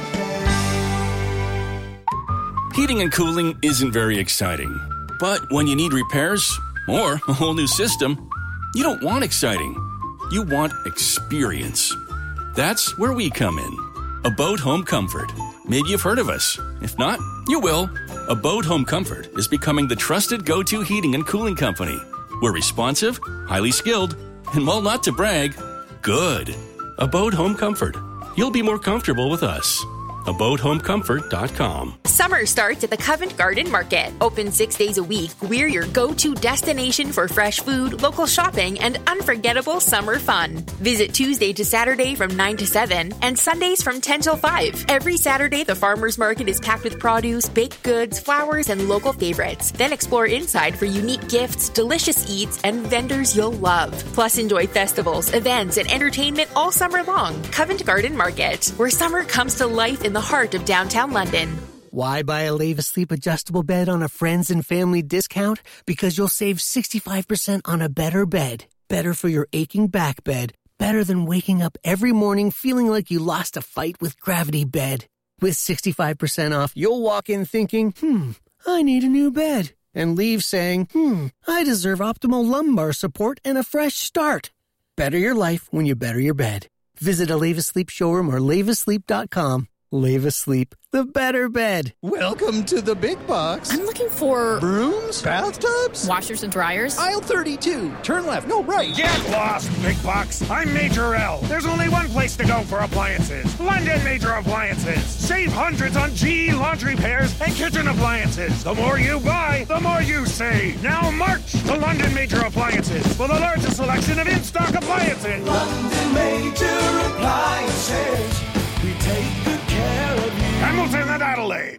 Heating and cooling isn't very exciting. But when you need repairs or a whole new system, you don't want exciting. You want experience. That's where we come in. Abode Home Comfort. Maybe you've heard of us. If not, you will. Abode Home Comfort is becoming the trusted go-to heating and cooling company. We're responsive, highly skilled, and while not to brag, good. Abode Home Comfort. You'll be more comfortable with us. abode home comfort dot com. Summer starts at the Covent Garden Market. Open six days a week, we're your go-to destination for fresh food, local shopping, and unforgettable summer fun. Visit Tuesday to Saturday from nine to seven and Sundays from ten till five. Every Saturday, the farmers market is packed with produce, baked goods, flowers, and local favorites. Then explore inside for unique gifts, delicious eats, and vendors you'll love. Plus, enjoy festivals, events, and entertainment all summer long. Covent Garden Market, where summer comes to life in the heart of downtown London. Why buy a Lave Asleep adjustable bed on a friends and family discount? Because you'll save sixty-five percent on a better bed. Better for your aching back bed. Better than waking up every morning feeling like you lost a fight with Gravity Bed. With sixty-five percent off, you'll walk in thinking, hmm, I need a new bed. And leave saying, hmm, I deserve optimal lumbar support and a fresh start. Better your life when you better your bed. Visit a Lave Asleep showroom or lave asleep dot com. Lave Asleep, the better bed. Welcome to the big box. I'm looking for... brooms? Bathtubs? Washers and dryers? Aisle thirty-two. Turn left. No, right. Get lost, big box. I'm Major L. There's only one place to go for appliances. London Major Appliances. Save hundreds on G E laundry pairs and kitchen appliances. The more you buy, the more you save. Now march to London Major Appliances for the largest selection of in-stock appliances. London Major Appliances. We take good care of you. Hamilton and Adelaide.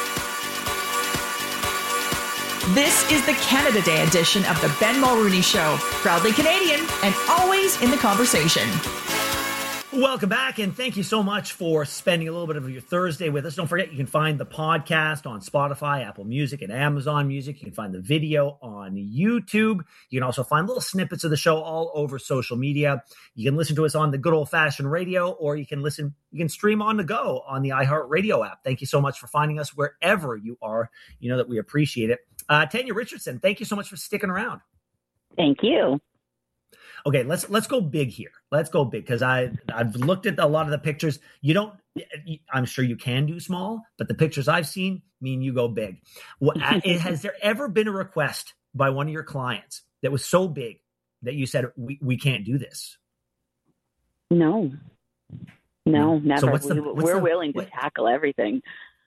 This is the Canada Day edition of the Ben Mulrooney Show. Proudly Canadian and always in the conversation. Welcome back, and thank you so much for spending a little bit of your Thursday with us. Don't forget, you can find the podcast on Spotify, Apple Music, and Amazon Music. You can find the video on YouTube. You can also find little snippets of the show all over social media. You can listen to us on the good old-fashioned radio, or you can listen, you can stream on the go on the iHeartRadio app. Thank you so much for finding us wherever you are. You know that we appreciate it. Uh, Tanya Richardson, thank you so much for sticking around. Thank you. Okay, let's let's go big here. Let's go big because I I've looked at a lot of the pictures. You don't I'm sure you can do small, but the pictures I've seen mean you go big. What, has there ever been a request by one of your clients that was so big that you said, we, we can't do this? No, no, never. So what's the, we, what's we're the, willing to what, tackle everything.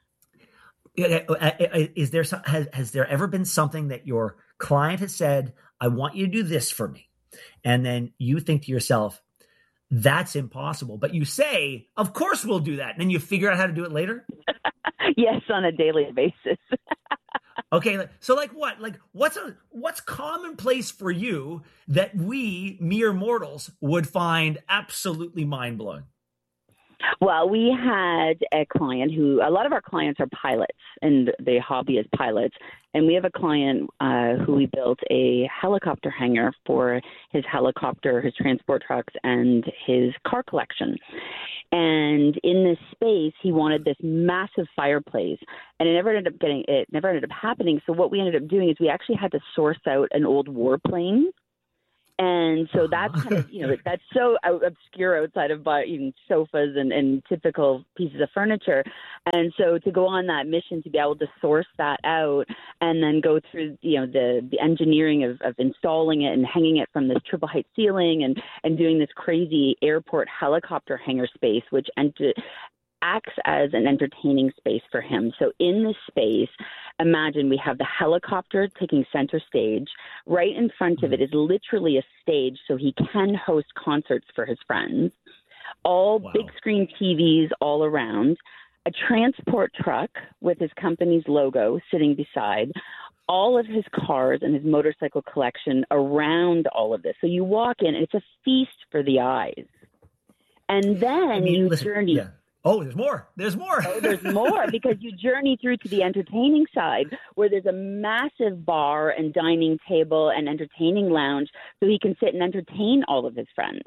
Is there some, has, has there ever been something that your client has said, I want you to do this for me? And then you think to yourself, that's impossible. But you say, of course we'll do that. And then you figure out how to do it later? Yes, on a daily basis. Okay, so like what? Like what's a, what's commonplace for you that we mere mortals would find absolutely mind-blowing? Well, we had a client who, a lot of our clients are pilots and the hobby is pilots. And we have a client uh, who we built a helicopter hangar for his helicopter, his transport trucks, and his car collection. And in this space, he wanted this massive fireplace, and it never ended up getting, it never ended up happening. So what we ended up doing is we actually had to source out an old warplane. And so that's kind of, you know, that's so obscure outside of even sofas and, and typical pieces of furniture. And so to go on that mission, to be able to source that out and then go through, you know, the, the engineering of, of installing it and hanging it from this triple height ceiling and, and doing this crazy airport helicopter hangar space, which ent- acts as an entertaining space for him. So in this space, imagine we have the helicopter taking center stage. Right in front of it is literally a stage so he can host concerts for his friends. All wow. big screen T Vs all around. A transport truck with his company's logo sitting beside. All of his cars and his motorcycle collection around all of this. So you walk in and it's a feast for the eyes. And then I mean, you listen, journey... Yeah. Oh, there's more. There's more. oh, there's more because you journey through to the entertaining side where there's a massive bar and dining table and entertaining lounge so he can sit and entertain all of his friends.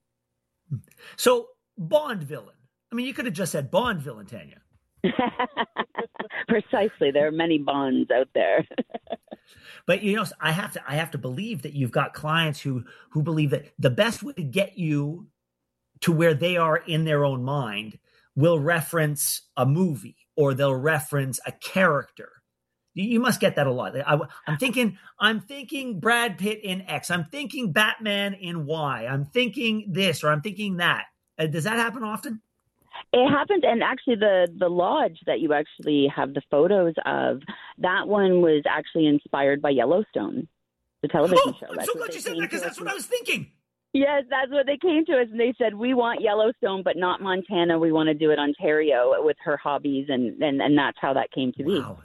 So Bond villain. I mean, you could have just said Bond villain, Tanya. Precisely. There are many Bonds out there. But, you know, I have to I have to believe that you've got clients who who believe that the best way to get you to where they are in their own mind will reference a movie or they'll reference a character. You, you must get that a lot. I, I'm thinking, I'm thinking Brad Pitt in X. I'm thinking Batman in Y. I'm thinking this or I'm thinking that. Uh, does that happen often? It happens, and actually the, the lodge that you actually have the photos of, that one was actually inspired by Yellowstone, the television oh, show. I'm That's so glad you said that because that's what I was thinking. Yes, that's what they came to us, and they said, we want Yellowstone, but not Montana. We want to do it Ontario with her hobbies, and, and, and that's how that came to be. Wow.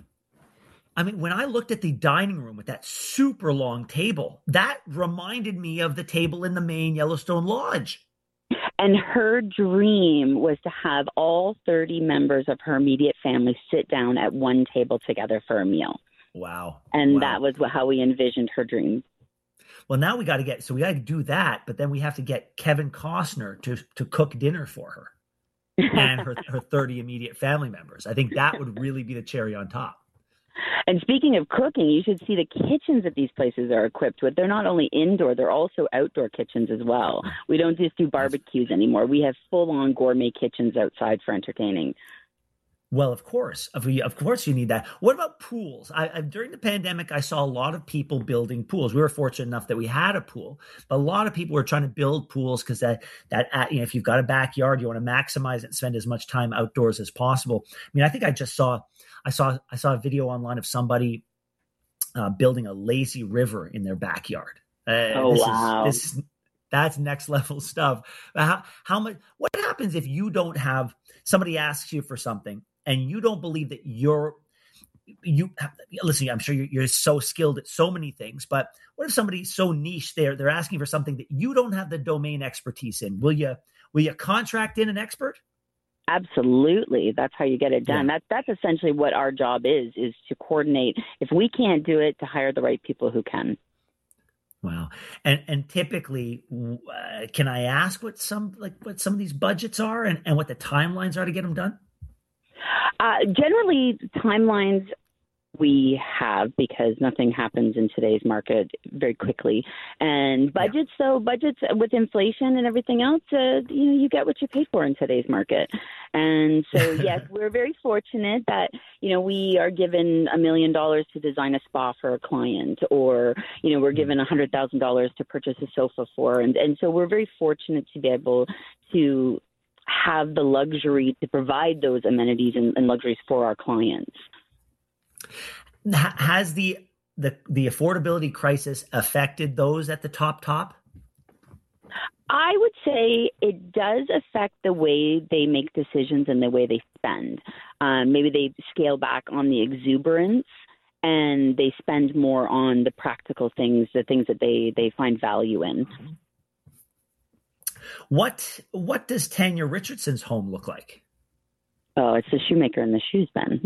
I mean, when I looked at the dining room with that super long table, that reminded me of the table in the main Yellowstone Lodge. And her dream was to have all thirty members of her immediate family sit down at one table together for a meal. Wow. And wow. that was how we envisioned her dream. Well, now we got to get, so we got to do that, but then we have to get Kevin Costner to, to cook dinner for her and her, her thirty immediate family members. I think that would really be the cherry on top. And speaking of cooking, you should see the kitchens that these places are equipped with. They're not only indoor, they're also outdoor kitchens as well. We don't just do barbecues anymore. We have full-on gourmet kitchens outside for entertaining. Well, of course, of, of course you need that. What about pools? I, I, during the pandemic, I saw a lot of people building pools. We were fortunate enough that we had a pool, but a lot of people were trying to build pools because that, that you know, if you've got a backyard, you want to maximize it and spend as much time outdoors as possible. I mean, I think I just saw, I saw, I saw a video online of somebody uh, building a lazy river in their backyard. Uh, oh, this wow. Is, this is, That's next level stuff. How, how much? What happens if you don't have somebody asks you for something and you don't believe that you're you? Listen, I'm sure you're, you're so skilled at so many things, but what if somebody's so niche there? They're asking for something that you don't have the domain expertise in. Will you? Will you contract in an expert? Absolutely. That's how you get it done. Yeah. That, that's essentially what our job is: is to coordinate. If we can't do it, to hire the right people who can. Wow. And and typically, uh, can I ask what some like what some of these budgets are and, and what the timelines are to get them done? Uh, generally, timelines we have, because nothing happens in today's market very quickly. And budgets, yeah. though, budgets with inflation and everything else, uh, you know, you get what you pay for in today's market. And so, yes, we're very fortunate that, you know, we are given a million dollars to design a spa for a client, or, you know, we're given a hundred thousand dollars to purchase a sofa for. And, and so we're very fortunate to be able to have the luxury to provide those amenities and, and luxuries for our clients. Has the, the the affordability crisis affected those at the top top? I would say it does affect the way they make decisions and the way they spend. Um, maybe they scale back on the exuberance and they spend more on the practical things, the things that they, they find value in. What what does Tanya Richardson's home look like? Oh, it's the shoemaker in the shoes, Ben.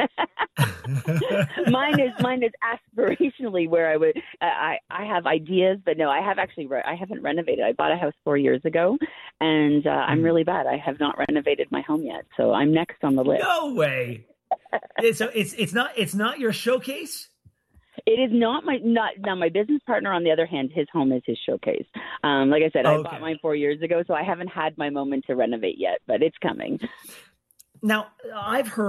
mine is mine is aspirationally where I would. I I have ideas, but no, I have actually. Re- I haven't renovated. I bought a house four years ago, and uh, I'm really bad. I have not renovated my home yet, so I'm next on the list. No way. So it's it's not it's not your showcase. It is not my not now. My business partner, on the other hand, his home is his showcase. Um, like I said, okay. I bought mine four years ago, so I haven't had my moment to renovate yet, but it's coming. Now, I've heard